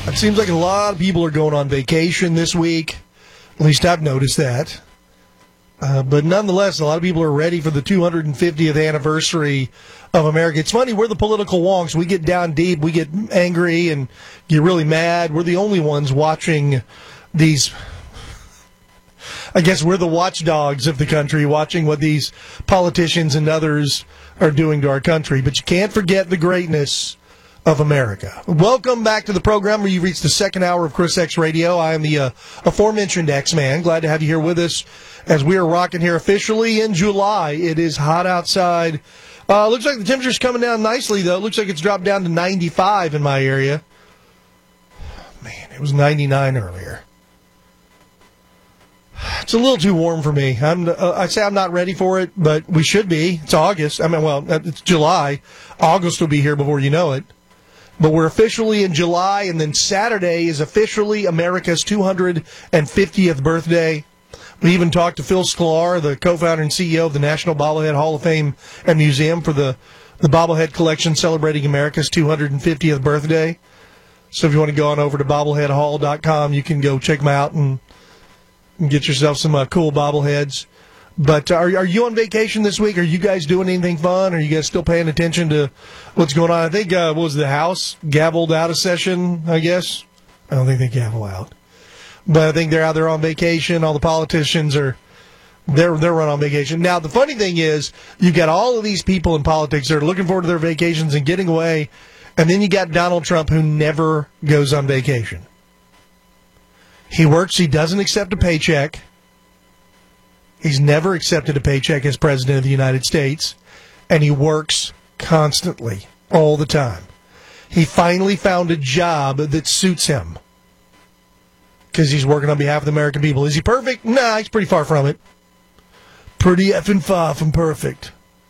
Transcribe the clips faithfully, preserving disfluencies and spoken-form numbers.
It seems like a lot of people are going on vacation this week. At least I've noticed that. Uh, but nonetheless, a lot of people are ready for the two hundred fiftieth anniversary of America. It's funny, we're the political wonks. We get down deep, we get angry, and get really mad. We're the only ones watching these... I guess we're the watchdogs of the country, watching what these politicians and others are doing to our country. But you can't forget the greatness of America. Welcome back to the program where you reached the second hour of Chris X Radio. I am the uh, aforementioned X-Man. Glad to have you here with us as we are rocking here officially in July. It is hot outside. Uh, looks like the temperature's coming down nicely, though. Looks like it's dropped down to ninety-five in my area. Man, it was ninety-nine earlier. It's a little too warm for me. I'm, uh, I say I'm not ready for it, but we should be. It's August. I mean, well, it's July. August will be here before you know it. But we're officially in July, and then Saturday is officially America's two hundred fiftieth birthday. We even talked to Phil Sklar, the co-founder and C E O of the National Bobblehead Hall of Fame and Museum, for the, the Bobblehead Collection celebrating America's two hundred fiftieth birthday. So if you want to go on over to bobblehead hall dot com, you can go check them out and and get yourself some uh, cool bobbleheads. But uh, are, are you on vacation this week? Are you guys doing anything fun? Are you guys still paying attention to what's going on? I think, uh, what was the House gavelled out of session, I guess? I don't think they gavel out. But I think they're out there on vacation. All the politicians are, they're, they're run on vacation. Now, the funny thing is, you've got all of these people in politics that are looking forward to their vacations and getting away, and then you got Donald Trump, who never goes on vacation. He works, he doesn't accept a paycheck. He's never accepted a paycheck as President of the United States. And he works constantly, all the time. He finally found a job that suits him. Because he's working on behalf of the American people. Is he perfect? Nah, he's pretty far from it. Pretty effing far from perfect.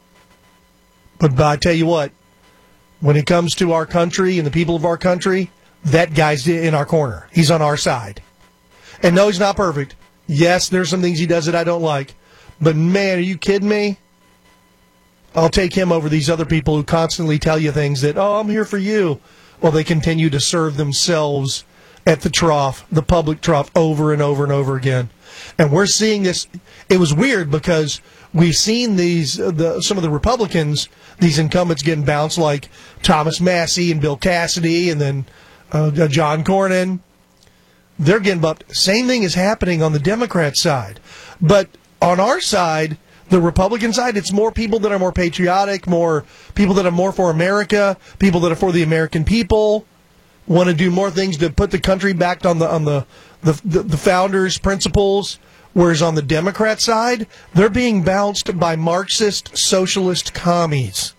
But, but I tell you what, when it comes to our country and the people of our country, that guy's in our corner. He's on our side. And no, he's not perfect. Yes, there's some things he does that I don't like. But, man, are you kidding me? I'll take him over these other people who constantly tell you things that, oh, I'm here for you. Well, they continue to serve themselves at the trough, the public trough, over and over and over again. And we're seeing this. It was weird because we've seen these, the, some of the Republicans, these incumbents getting bounced, like Thomas Massie and Bill Cassidy and then uh, John Cornyn. They're getting bumped. Same thing is happening on the Democrat side. But on our side, the Republican side, it's more people that are more patriotic, more people that are more for America, people that are for the American people, want to do more things to put the country back on the on the, the, the, the founders' principles. Whereas on the Democrat side, they're being bounced by Marxist, socialist commies.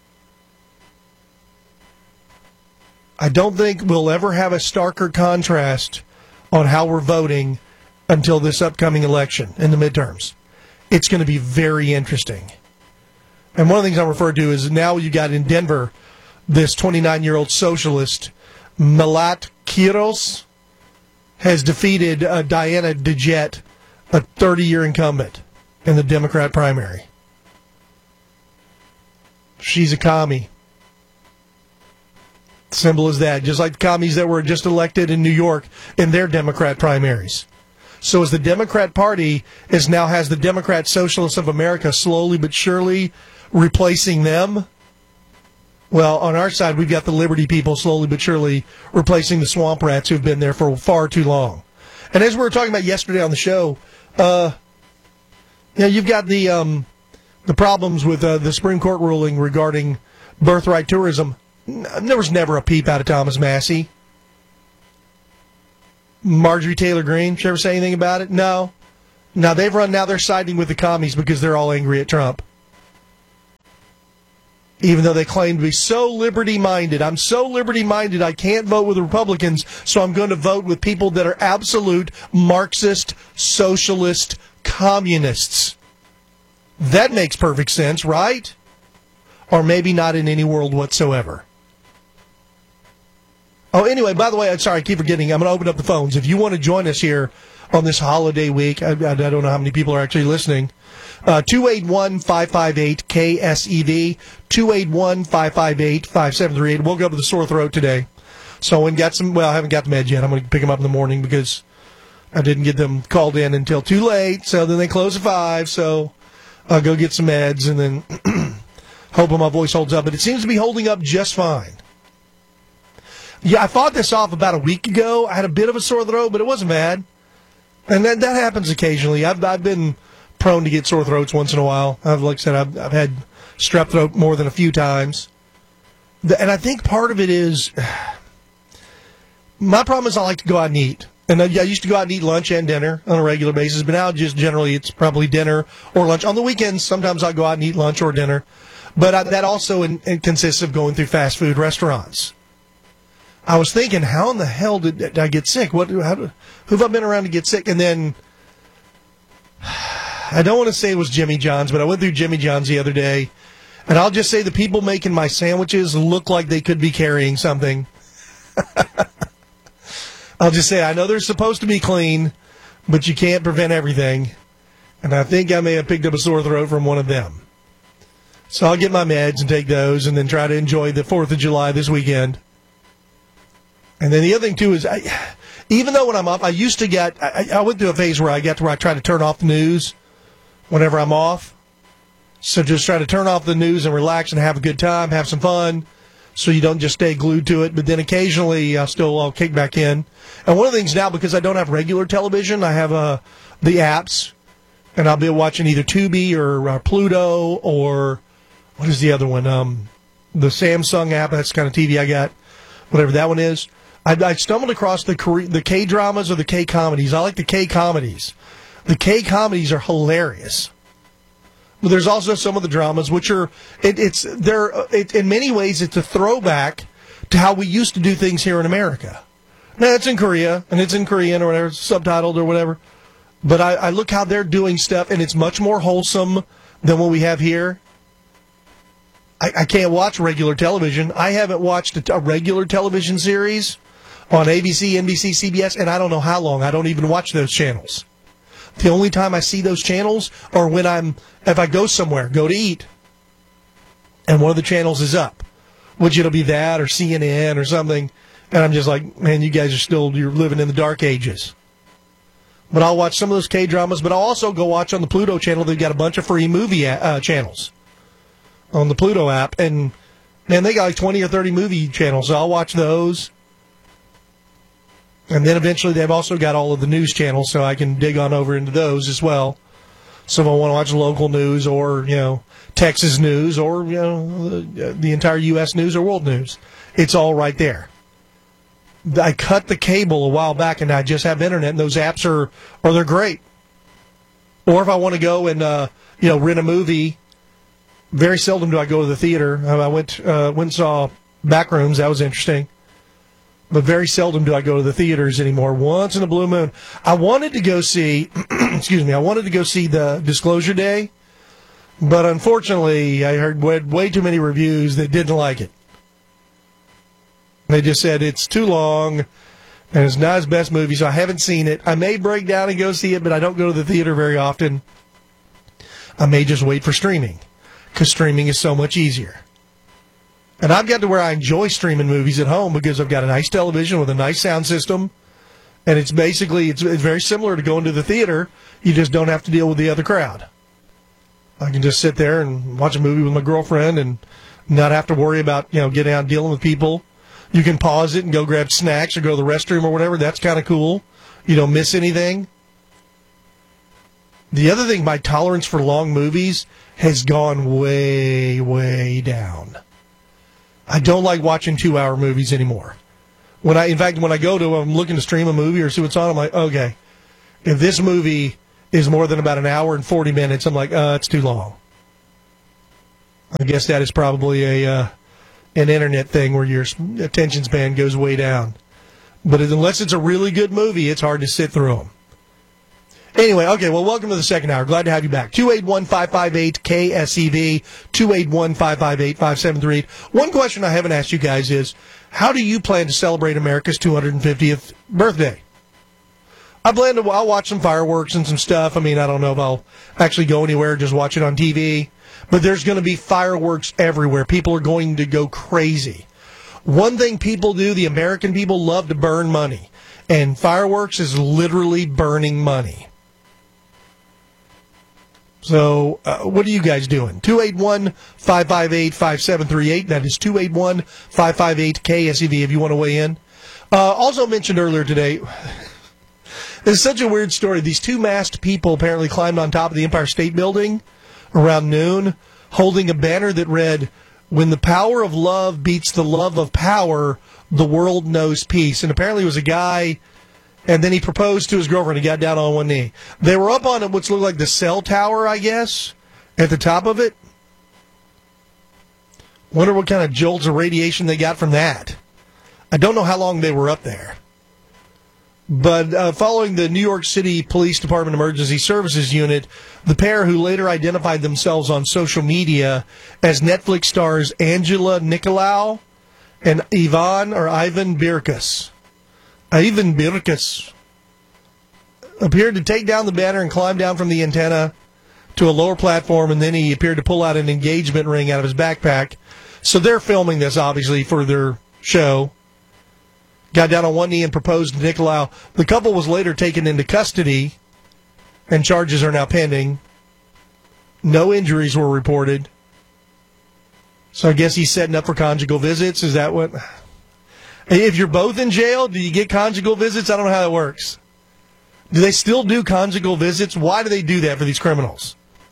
I don't think we'll ever have a starker contrast on how we're voting until this upcoming election in the midterms. It's going to be very interesting. And one of the things I refer to is now you got in Denver this twenty-nine-year-old socialist, Malat Quiros, has defeated uh, Diana DeJet, a thirty-year incumbent, in the Democrat primary. She's a commie. Simple as that. Just like the commies that were just elected in New York in their Democrat primaries. So as the Democrat Party is now has the Democrat Socialists of America slowly but surely replacing them, well, on our side, we've got the Liberty people slowly but surely replacing the swamp rats who've been there for far too long. And as we were talking about yesterday on the show, uh, you know, you've got the um, the problems with uh, the Supreme Court ruling regarding birthright tourism. There was never a peep out of Thomas Massie. Marjorie Taylor Greene, did you ever say anything about it? No. Now they've run, now they're siding with the commies because they're all angry at Trump. Even though they claim to be so liberty-minded. I'm so liberty-minded I can't vote with the Republicans, so I'm going to vote with people that are absolute Marxist, socialist, communists. That makes perfect sense, right? Or maybe not in any world whatsoever. Oh, anyway, by the way, I'm sorry, I keep forgetting. I'm going to open up the phones. If you want to join us here on this holiday week, I, I, I don't know how many people are actually listening. Uh, two eight one, five five eight, K S E V, two eight one, five five eight, five seven three eight. We'll go to the sore throat today. So I went and got some, well, I haven't got the meds yet. I'm going to pick them up in the morning because I didn't get them called in until too late. So then they close at five. So I'll go get some meds and then hoping my voice holds up. But it seems to be holding up just fine. Yeah, I fought this off about a week ago. I had a bit of a sore throat, but it wasn't bad. And that, that happens occasionally. I've, I've been prone to get sore throats once in a while. I've, like I said, I've, I've had strep throat more than a few times. And I think part of it is, my problem is I like to go out and eat. And I used to go out and eat lunch and dinner on a regular basis, but now just generally it's probably dinner or lunch. On the weekends, sometimes I'll go out and eat lunch or dinner. But I, that also in, in consists of going through fast food restaurants. I was thinking, how in the hell did, did I get sick? What, how, who have I been around to get sick? And then, I don't want to say it was Jimmy John's, but I went through Jimmy John's the other day, and I'll just say the people making my sandwiches look like they could be carrying something. I'll just say, I know they're supposed to be clean, but you can't prevent everything. And I think I may have picked up a sore throat from one of them. So I'll get my meds and take those and then try to enjoy the fourth of July this weekend. And then the other thing, too, is I, even though when I'm up, I used to get, I, I went through a phase where I got to where I try to turn off the news whenever I'm off. So just try to turn off the news and relax and have a good time, have some fun, so you don't just stay glued to it. But then occasionally I'll still I'll kick back in. And one of the things now, because I don't have regular television, I have uh, the apps, and I'll be watching either Tubi or uh, Pluto or, what is the other one? Um, the Samsung app, that's the kind of T V I got, whatever that one is. I, I stumbled across the Korea, the K-dramas or the K-comedies. I like the K-comedies. The K-comedies are hilarious. But there's also some of the dramas which are, it, it's they're it, in many ways it's a throwback to how we used to do things here in America. Now it's in Korea and it's in Korean or whatever, subtitled or whatever. But I, I look how they're doing stuff, and it's much more wholesome than what we have here. I, I can't watch regular television. I haven't watched a, a regular television series on A B C, N B C, C B S, and I don't know how long. I don't even watch those channels. The only time I see those channels are when I'm, if I go somewhere, go to eat, and one of the channels is up, which it'll be that or C N N or something, and I'm just like, man, you guys are still, you're living in the dark ages. But I'll watch some of those K-dramas, but I'll also go watch on the Pluto channel. They've got a bunch of free movie uh, channels on the Pluto app, and man, they got like twenty or thirty movie channels, so I'll watch those. And then eventually they've also got all of the news channels, so I can dig on over into those as well. So if I want to watch local news or, you know, Texas news or, you know, the, the entire U S news or world news, it's all right there. I cut the cable a while back, and I just have internet, and those apps are, or they're great. Or if I want to go and, uh, you know, rent a movie, very seldom do I go to the theater. I went, uh, went and saw Backrooms. That was interesting. But very seldom do I go to the theaters anymore. Once in a blue moon. I wanted to go see, excuse me, I wanted to go see the Disclosure Day, but unfortunately I heard way, way too many reviews that didn't like it. They just said it's too long and it's not his best movie, so I haven't seen it. I may break down and go see it, but I don't go to the theater very often. I may just wait for streaming, because streaming is so much easier. And I've got to where I enjoy streaming movies at home because I've got a nice television with a nice sound system. And it's basically, it's, it's very similar to going to the theater. You just don't have to deal with the other crowd. I can just sit there and watch a movie with my girlfriend and not have to worry about, you know, getting out and dealing with people. You can pause it and go grab snacks or go to the restroom or whatever. That's kind of cool. You don't miss anything. The other thing, my tolerance for long movies has gone way, way down. I don't like watching two-hour movies anymore. When I, in fact, when I go to, I'm looking to stream a movie or see what's on, I'm like, okay, if this movie is more than about an hour and forty minutes, I'm like, uh, it's too long. I guess that is probably a uh, an internet thing where your attention span goes way down. But unless it's a really good movie, it's hard to sit through them. Anyway, okay, well, welcome to the second hour. Glad to have you back. two eight one, five five eight, K S E V, two eight one, five five eight, five seven three eight. One question I haven't asked you guys is, how do you plan to celebrate America's two hundred fiftieth birthday? I plan to, I'll watch some fireworks and some stuff. I mean, I don't know if I'll actually go anywhere, just watch it on T V. But there's going to be fireworks everywhere. People are going to go crazy. One thing people do, the American people love to burn money. And fireworks is literally burning money. So, uh, what are you guys doing? two eight one, five five eight, five seven three eight. That is two eight one, five five eight, K S E V if you want to weigh in. Uh, also mentioned earlier today, this is such a weird story. These two masked people apparently climbed on top of the Empire State Building around noon, holding a banner that read, "When the power of love beats the love of power, the world knows peace." And apparently it was a guy, and then he proposed to his girlfriend. He got down on one knee. They were up on what looked like the cell tower, I guess, at the top of it. Wonder what kind of jolts of radiation they got from that. I don't know how long they were up there. But uh, following the New York City Police Department Emergency Services Unit, the pair, who later identified themselves on social media as Netflix stars Angela Nicolau and Ivan or Ivan Birkus, Ivan Birkus, appeared to take down the banner and climb down from the antenna to a lower platform, and then he appeared to pull out an engagement ring out of his backpack. So they're filming this, obviously, for their show. Got down on one knee and proposed to Nicolau. The couple was later taken into custody, and charges are now pending. No injuries were reported. So I guess he's setting up for conjugal visits. Is that what? If you're both in jail, do you get conjugal visits? I don't know how that works. Do they still do conjugal visits? Why do they do that for these criminals?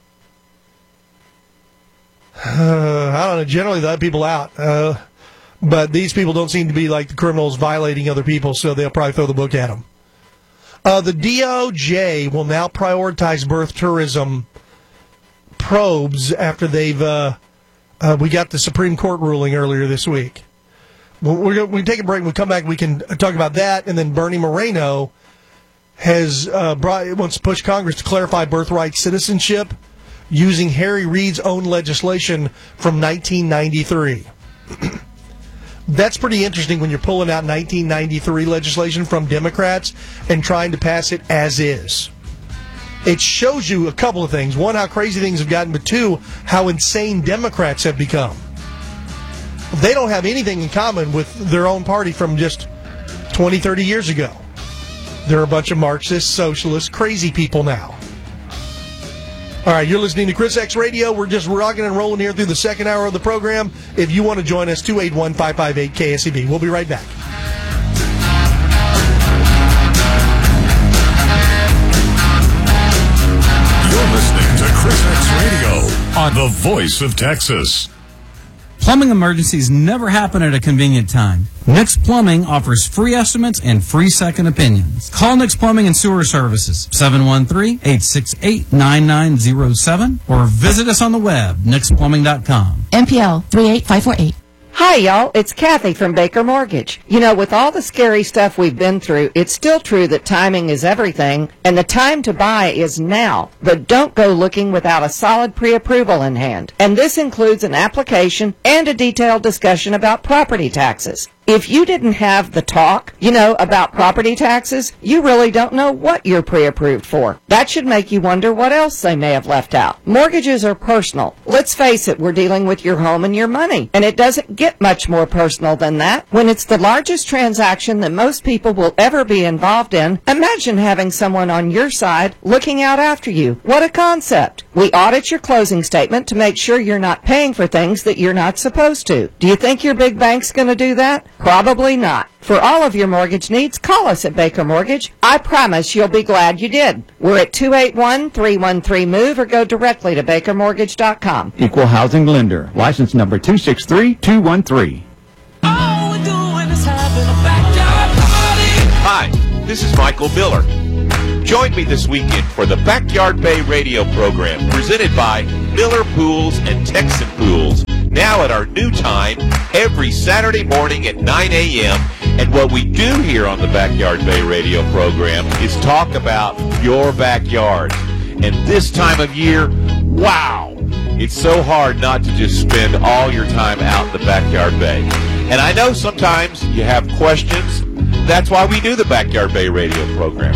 Uh, I don't know. Generally, they let people out. Uh, But these people don't seem to be like the criminals violating other people, so they'll probably throw the book at them. Uh, the D O J will now prioritize birth tourism probes after they've, uh, uh, we got the Supreme Court ruling earlier this week. Well, we're gonna, we take a break. When we come back, we can talk about that. And then Bernie Moreno has uh, brought, wants to push Congress to clarify birthright citizenship using Harry Reid's own legislation from nineteen ninety-three. That's pretty interesting when you're pulling out nineteen ninety-three legislation from Democrats and trying to pass it as is. It shows you a couple of things. One, how crazy things have gotten, but two, how insane Democrats have become. They don't have anything in common with their own party from just twenty, thirty years ago. They're a bunch of Marxist, socialist, crazy people now. All right, you're listening to Chris X Radio. We're just rocking and rolling here through the second hour of the program. If you want to join us, two eight one, five five eight, K S E V. We'll be right back. You're listening to Chris X Radio on the Voice of Texas. Plumbing emergencies never happen at a convenient time. Nix Plumbing offers free estimates and free second opinions. Call Nix Plumbing and Sewer Services, seven one three, eight six eight, nine nine zero seven, or visit us on the web, nix plumbing dot com. M P L three eight five four eight. Hi, y'all. It's Kathy from Baker Mortgage. You know, with all the scary stuff we've been through, it's still true that timing is everything, and the time to buy is now. But don't go looking without a solid pre-approval in hand. And this includes an application and a detailed discussion about property taxes. If you didn't have the talk, you know, about property taxes, you really don't know what you're pre-approved for. That should make you wonder what else they may have left out. Mortgages are personal. Let's face it, we're dealing with your home and your money, and it doesn't get much more personal than that. When it's the largest transaction that most people will ever be involved in, imagine having someone on your side looking out after you. What a concept. We audit your closing statement to make sure you're not paying for things that you're not supposed to. Do you think your big bank's going to do that? Probably not. For all of your mortgage needs, call us at Baker Mortgage. I promise you'll be glad you did. We're at two eight one, three one three, MOVE or go directly to baker mortgage dot com. Equal housing lender. License number two six three two one three. All we're doing is having a backyard party. Hi, this is Michael Miller. Join me this weekend for the Backyard Bay radio program presented by Miller Pools and Texan Pools. Now at our new time, every Saturday morning at nine a.m. And what we do here on the Backyard Bay radio program is talk about your backyard. And this time of year, wow, it's so hard not to just spend all your time out in the Backyard Bay. And I know sometimes you have questions. That's why we do the Backyard Bay radio program.